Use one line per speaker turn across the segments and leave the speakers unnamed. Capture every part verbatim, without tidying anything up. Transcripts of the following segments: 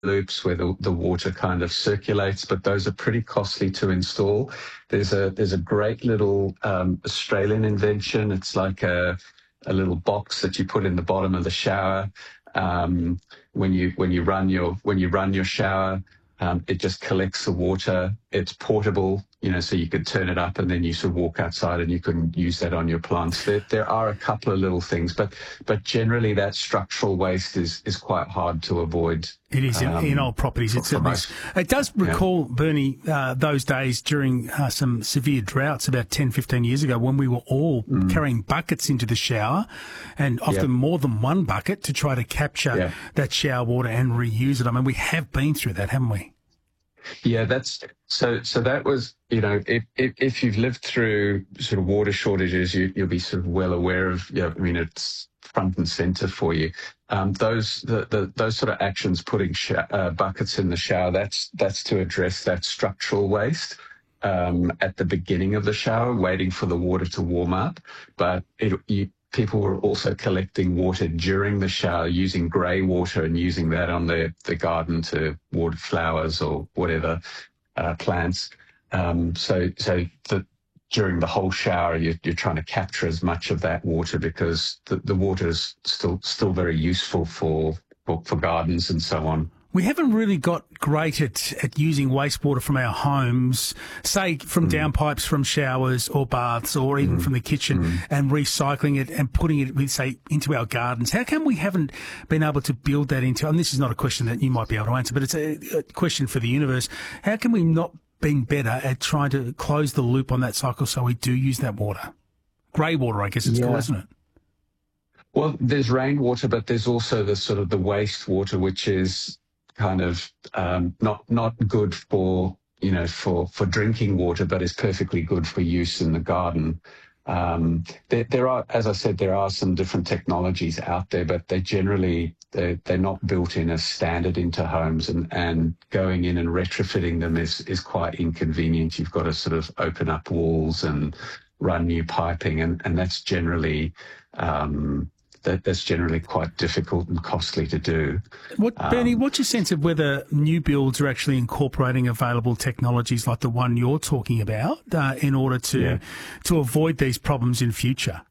loops where the, the water kind of circulates, but those are pretty costly to install. There's a there's a great little um, Australian invention. It's like a a little box that you put in the bottom of the shower. Um, when you when you run your when you run your shower, um, it just collects the water. It's portable, you know, so you could turn it up and then you sort of walk outside and you can use that on your plants. There, there are a couple of little things, but but generally that structural waste is is quite hard to avoid.
It is in,
um,
in old properties. It certainly is. It does recall, yeah. Bernie, uh, those days during uh, some severe droughts about ten, fifteen years ago when we were all mm. carrying buckets into the shower, and often yep. more than one bucket to try to capture yeah. that shower water and reuse it. I mean, we have been through that, haven't we?
Yeah, that's so. So that was, you know, if if, if you've lived through sort of water shortages, you, you'll be sort of well aware of. Yeah, I mean, it's front and center for you. Um, those the, the those sort of actions, putting sh- uh, buckets in the shower, that's that's to address that structural waste um, at the beginning of the shower, waiting for the water to warm up. But it, you, people were also collecting water during the shower, using grey water and using that on the the garden to water flowers or whatever uh, plants. Um, so so the during the whole shower, you're, you're trying to capture as much of that water because the, the water is still still very useful for, for for gardens and so on.
We haven't really got great at, at using wastewater from our homes, say from mm. downpipes from showers or baths or even mm. from the kitchen, mm. and recycling it and putting it, say, into our gardens. How come we haven't been able to build that into, and this is not a question that you might be able to answer, but it's a, a question for the universe. How can we not being better at trying to close the loop on that cycle so we do use that water? Grey water, I guess it's yeah. called, isn't it?
Well, there's rainwater, but there's also the sort of the wastewater, which is kind of um, not not good for, you know, for, for drinking water, but is perfectly good for use in the garden. Um, there, there are, as I said, there are some different technologies out there, but they generally, they're, they're not built in as standard into homes, and, and going in and retrofitting them is, is quite inconvenient. You've got to sort of open up walls and run new piping, and, and that's generally, um, that, that's generally quite difficult and costly to do.
What, Bernie, um, what's your sense of whether new builds are actually incorporating available technologies like the one you're talking about uh, in order to yeah. to avoid these problems in future?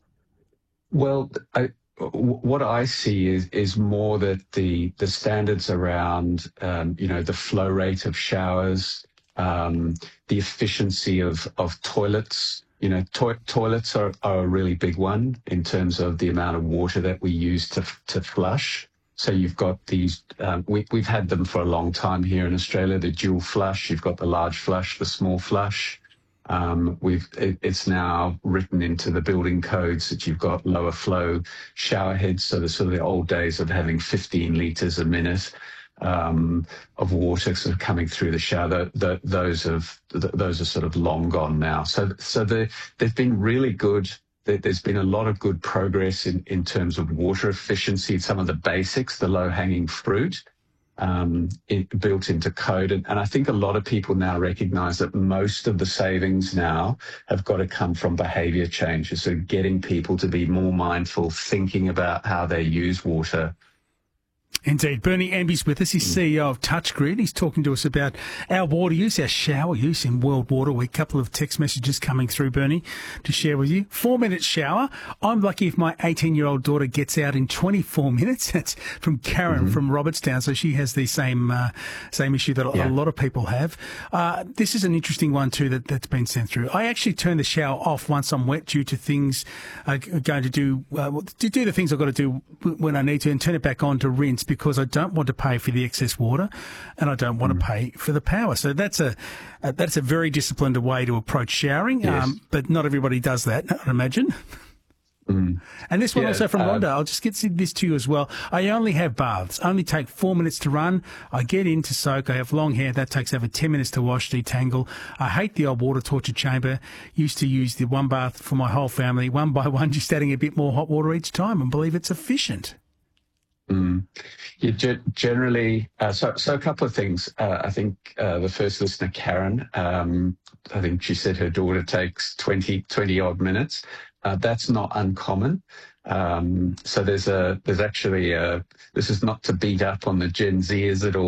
Well, I, what I see is is more that the the standards around um, you know, the flow rate of showers, um, the efficiency of of toilets. You know, to- toilets are, are a really big one in terms of the amount of water that we use to to flush. So you've got these, um, we, we've had them for a long time here in Australia, the dual flush. You've got the large flush, the small flush. Um, we've it, it's now written into the building codes that you've got lower flow shower heads. So the sort of the old days of having fifteen litres a minute um, of water sort of coming through the shower, the, the, those have the, those are sort of long gone now. So so the, they've been really good. There, there's been a lot of good progress in, in terms of water efficiency, some of the basics, the low hanging fruit. Um, it, built into code. And, and I think a lot of people now recognise that most of the savings now have got to come from behaviour changes. So getting people to be more mindful, thinking about how they use water.
Indeed. Bernie Amby's with us. He's C E O of TouchGrid. He's talking to us about our water use, our shower use in World Water Week. A couple of text messages coming through, Bernie, to share with you. Four minute shower. I'm lucky if my eighteen-year-old daughter gets out in twenty-four minutes. That's from Karen mm-hmm. from Robertstown. So she has the same uh, same issue that yeah. a lot of people have. Uh, this is an interesting one too that, that's been sent through. I actually turn the shower off once I'm wet due to things I'm going to do, uh, to do the things I've got to do when I need to, and turn it back on to rinse, because I don't want to pay for the excess water and I don't want mm. to pay for the power. So that's a, a that's a very disciplined way to approach showering, yes. um, but not everybody does that, I imagine. Mm. And this one yeah, also from Rhonda, uh, I'll just get this to you as well. I only have baths, only take four minutes to run. I get in to soak. I have long hair. That takes over ten minutes to wash, detangle. I hate the old water torture chamber. Used to use the one bath for my whole family, one by one, just adding a bit more hot water each time, and believe it's efficient.
Mm. Yeah, ge- generally, uh, so so a couple of things. Uh, I think uh, the first listener, Karen, um, I think she said her daughter takes twenty, twenty odd minutes. Uh, that's not uncommon. Um, so there's a there's actually a, this is not to beat up on the Gen Zers at all.